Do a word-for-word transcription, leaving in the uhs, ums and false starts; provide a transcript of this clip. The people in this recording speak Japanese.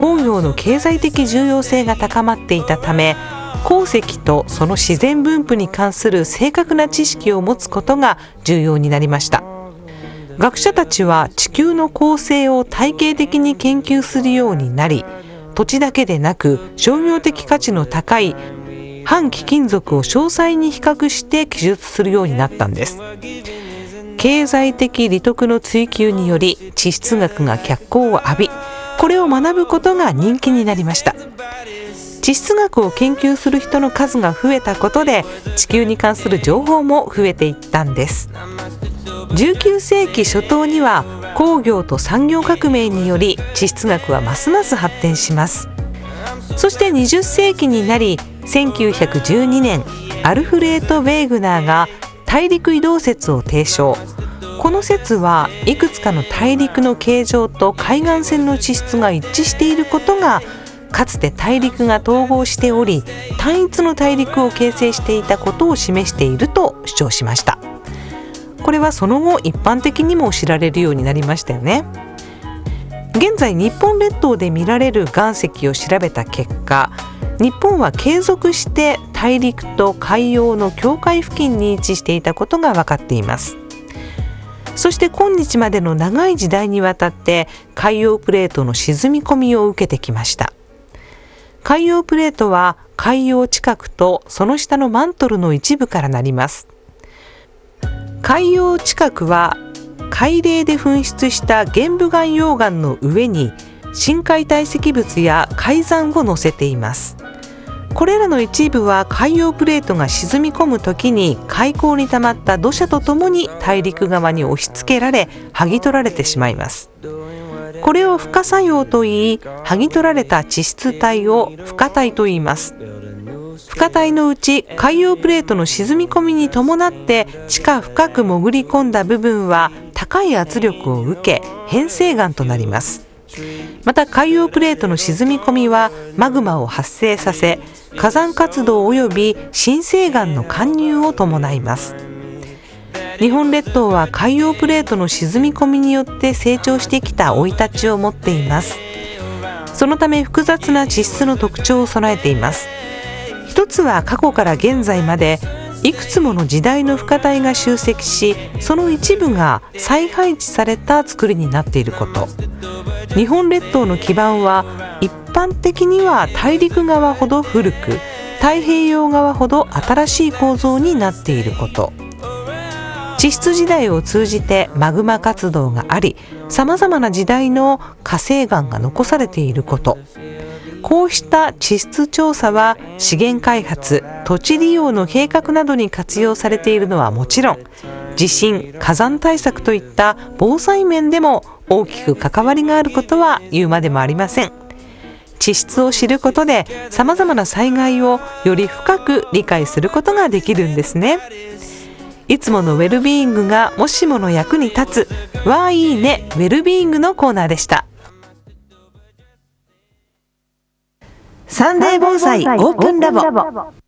工業の経済的重要性が高まっていたため、鉱石とその自然分布に関する正確な知識を持つことが重要になりました。学者たちは地球の構成を体系的に研究するようになり、土地だけでなく商業的価値の高い半貴金属を詳細に比較して記述するようになったんです。経済的利得の追求により地質学が脚光を浴び、これを学ぶことが人気になりました。地質学を研究する人の数が増えたことで、地球に関する情報も増えていったんです。じゅうきゅうせいき初頭には工業と産業革命により地質学はますます発展します。そしてにじゅっせいきになり、せんきゅうひゃくじゅうにねんアルフレート・ヴェーグナーが大陸移動説を提唱。この説はいくつかの大陸の形状と海岸線の地質が一致していることが、かつて大陸が統合しており単一の大陸を形成していたことを示していると主張しました。これはその後一般的にも知られるようになりましたよね。現在日本列島で見られる岩石を調べた結果、日本は継続して大陸と海洋の境界付近に位置していたことが分かっています。そして今日までの長い時代にわたって海洋プレートの沈み込みを受けてきました。海洋プレートは海洋地殻とその下のマントルの一部からなります。海洋地殻は海嶺で噴出した玄武岩溶岩の上に深海堆積物や海山を乗せています。これらの一部は海洋プレートが沈み込むときに海溝に溜まった土砂とともに大陸側に押し付けられ剥ぎ取られてしまいます。これを付加作用といい、剥ぎ取られた地質体を付加体と言います。付加体のうち海洋プレートの沈み込みに伴って地下深く潜り込んだ部分は高い圧力を受け変成岩となります。また海洋プレートの沈み込みはマグマを発生させ、火山活動及び新生岩の貫入を伴います。日本列島は海洋プレートの沈み込みによって成長してきた生い立ちを持っています。そのため複雑な地質の特徴を備えています。一つは過去から現在までいくつもの時代の付加体が集積し、その一部が再配置された作りになっていること。日本列島の基盤は一般的には大陸側ほど古く、太平洋側ほど新しい構造になっていること。地質時代を通じてマグマ活動があり、さまざまな時代の火成岩が残されていること。こうした地質調査は資源開発、土地利用の計画などに活用されているのはもちろん、地震、火山対策といった防災面でも大きく関わりがあることは言うまでもありません。地質を知ることでさまざまな災害をより深く理解することができるんですね。いつものウェルビーイングがもしもの役に立つ、わーいいねウェルビーイングのコーナーでした。サンデー防災オープンラボ。